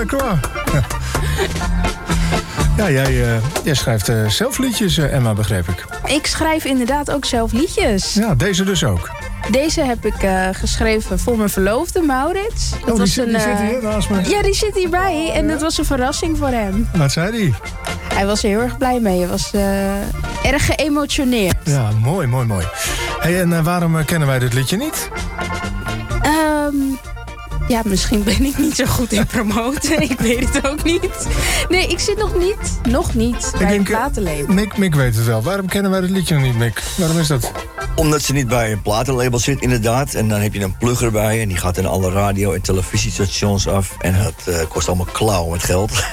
Lacroix. Ja, jij schrijft zelf liedjes, Emma, begreep ik. Ik schrijf inderdaad ook zelf liedjes. Ja, deze dus ook. Deze heb ik geschreven voor mijn verloofde, Maurits. Dat die zit hier naast me. Ja, die zit hierbij. En dat was een verrassing voor hem. Wat zei hij? Hij was er heel erg blij mee. Hij was erg geëmotioneerd. Ja, mooi. Hey, en waarom kennen wij dit liedje niet? Ja, misschien ben ik niet zo goed in promoten. Ik weet het ook niet. Nee, ik zit nog niet bij een platenlabel. Mick weet het wel. Waarom kennen wij dit liedje nog niet, Mick? Waarom is dat? Omdat ze niet bij een platenlabel zit, inderdaad. En dan heb je een plugger bij en die gaat in alle radio- en televisiestations af. En dat kost allemaal klauw met geld.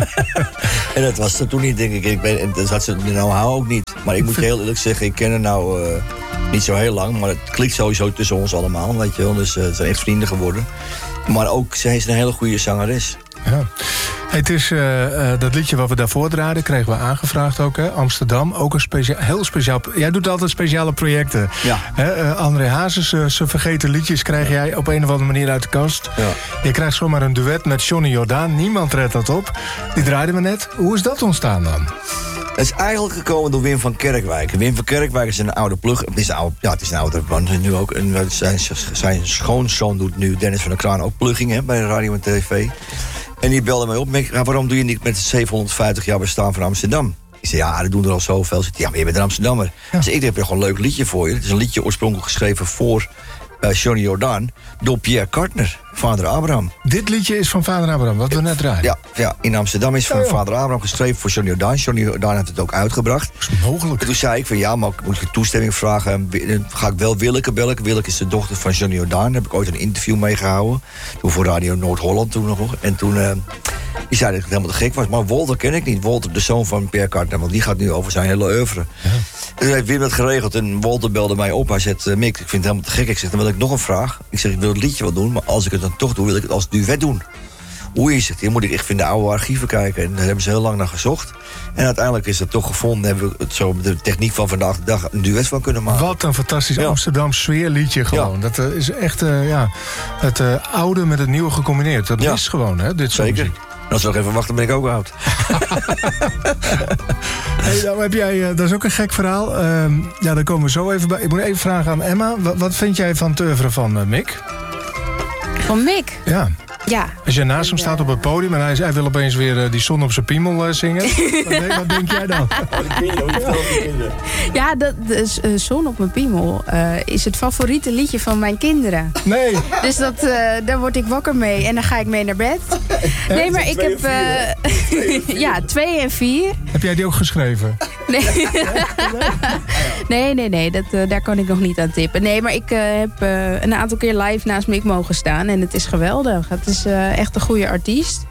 En dat was er toen niet, denk ik. En dat had ze de know-how ook niet. Maar ik moet je heel eerlijk zeggen, ik ken haar niet zo heel lang. Maar het klikt sowieso tussen ons allemaal, weet je wel. Dus ze zijn echt vrienden geworden. Maar ook, zij is een hele goede zangeres. Ja. Het is dat liedje wat we daarvoor draaiden, kregen we aangevraagd ook, hè? Amsterdam. Ook een heel speciaal... Jij doet altijd speciale projecten. Ja. André Hazes, zijn vergeten liedjes krijg jij op een of andere manier uit de kast. Ja. Je krijgt zomaar een duet met Johnny Jordaan. Niemand redt dat op. Die draaiden we net. Hoe is dat ontstaan dan? Het is eigenlijk gekomen door Wim van Kerkwijk. Wim van Kerkwijk is een oude plug. Het is een oude man nu ook. En zijn schoonzoon doet nu, Dennis van der Kraan, ook plugging bij de radio en tv. En die belde mij op. Waarom doe je niet met het 750 jaar bestaan van Amsterdam? Ik zei, ja, dat doen er al zoveel. Ja, maar je bent een Amsterdammer. Ja. Dus ik heb er gewoon een leuk liedje voor je. Het is een liedje oorspronkelijk geschreven voor Johnny Jordaan door Pierre Kartner, vader Abraham. Dit liedje is van vader Abraham, wat we net draaien. Ja, in Amsterdam is van vader Abraham geschreven voor Johnny Jordaan. Johnny Jordaan heeft het ook uitgebracht. Dat is mogelijk. En toen zei ik van ja, maar moet ik toestemming vragen? Dan ga ik wel Willeke bellen. Willeke is de dochter van Johnny Jordaan. Daar heb ik ooit een interview mee gehouden. Toen voor Radio Noord-Holland toen nog. En toen die zei dat ik helemaal te gek was. Maar Walter ken ik niet. Walter, de zoon van Pierre Kartner. Want die gaat nu over zijn hele oeuvre. Ja. En toen heeft Wim dat geregeld. En Walter belde mij op. Hij zegt, Mick, ik vind het helemaal te gek. Ik zeg, dan wil ik nog een vraag. Ik zeg, ik wil het liedje wel doen. Maar als ik het dan toch doe, wil ik het als duet doen. Hoe is het? Hier moet ik echt in de oude archieven kijken. En daar hebben ze heel lang naar gezocht. En uiteindelijk is het toch gevonden. Hebben we het zo met de techniek van vandaag de dag een duet van kunnen maken. Wat een fantastisch Amsterdam sfeerliedje gewoon. Ja. Dat is echt het oude met het nieuwe gecombineerd. Dat is gewoon, hè? Dit soort zeker. muziek. En als we nog even wachten, ben ik ook oud. Hey, nou heb jij, dat is ook een gek verhaal. Daar komen we zo even bij. Ik moet even vragen aan Emma. Wat vind jij van het oeuvre van Mick? Van Mick? Ja. Ja. Als je naast hem staat op het podium en hij wil opeens weer die zon op zijn piemel zingen. Wat denk jij dan? Ja, de zon op mijn piemel is het favoriete liedje van mijn kinderen. Nee. Dus daar word ik wakker mee en dan ga ik mee naar bed. Nee, maar ik heb... 2 en 4. Heb jij die ook geschreven? Nee. Daar kan ik nog niet aan tippen. Nee, maar ik heb een aantal keer live naast Mick mogen staan. En het is geweldig. Het is echt een goede artiest.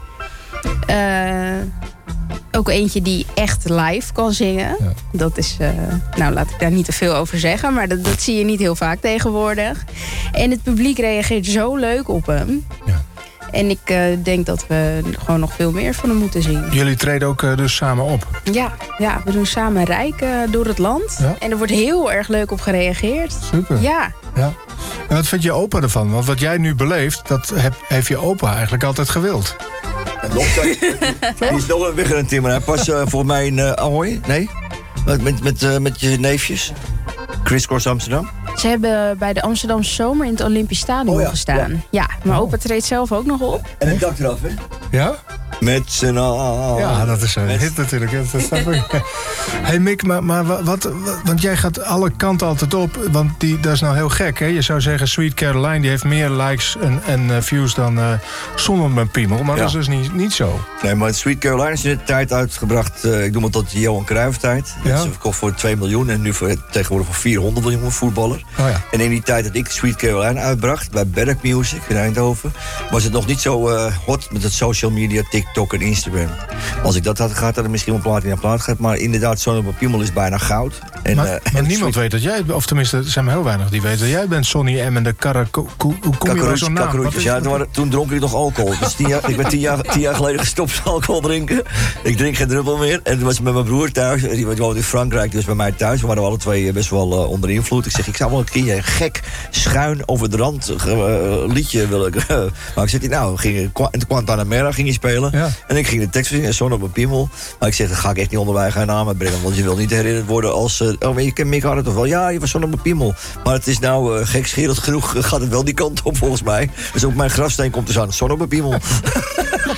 Ook eentje die echt live kan zingen. Ja. Dat is, laat ik daar niet te veel over zeggen. Maar dat zie je niet heel vaak tegenwoordig. En het publiek reageert zo leuk op hem. Ja. En ik denk dat we gewoon nog veel meer van hem moeten zien. Jullie treden ook dus samen op? Ja, we doen samen Rijk door het land. Ja? En er wordt heel erg leuk op gereageerd. Super. Ja. En wat vindt je opa ervan? Want wat jij nu beleeft, dat heeft je opa eigenlijk altijd gewild. Die is nog weg in een timmer. Hij past voor mij in Ahoy. Nee? Met je neefjes. Crisscross Amsterdam. Ze hebben bij de Amsterdamse Zomer in het Olympisch Stadion gestaan. Ja, maar opa treedt zelf ook nog op. En het dak eraf, hè? Ja? Met z'n allen. Ja, dat is een hit natuurlijk. Dat snap ik. Hey Mick, maar want jij gaat alle kanten altijd op. Want dat is nou heel gek, hè? Je zou zeggen, Sweet Caroline, die heeft meer likes en views dan Zon op mijn piemel. Maar dat is dus niet zo. Nee, maar Sweet Caroline is in de tijd uitgebracht. Ik noem het tot de Johan Cruijff tijd. Ja? Ze verkocht voor 2 miljoen en nu tegenwoordig voor 400 miljoen voetballer. Oh ja. En in die tijd dat ik Sweet Caroline uitbracht bij Berk Music in Eindhoven, was het nog niet zo hot met het social media, TikTok en Instagram. Als ik dat had gehad, had ik misschien een plaat in een plaat gehad. Maar inderdaad, Zon op mijn piemel is bijna goud. En, maar niemand weet dat jij... Of tenminste, er zijn maar heel weinig die weten dat jij bent Sonny M. en de hoe kom je bij zo'n naam? Ja, toen dronk ik nog alcohol. Dus ik ben 10 jaar geleden gestopt met alcohol drinken. Ik drink geen druppel meer. En toen was ik met mijn broer thuis. Die woont in Frankrijk, die was bij mij thuis. We waren alle twee best wel onder invloed. Ik zeg, ik zou wel een keer een gek, schuin over de rand liedje willen. Maar ik zeg, nou, in Guantanamera ging je spelen. Ja. En ik ging de tekst zingen, Zon op een piemel. Maar ik zeg, dat ga ik echt niet onder mijn eigen naam brengen. Want je wil niet herinnerd worden als... je kent Mick Harren toch wel? Ja, je was Zon op een piemel. Maar het is nou gekscherend genoeg, gaat het wel die kant op volgens mij. Dus op mijn grafsteen komt er zo'n Zon op een piemel.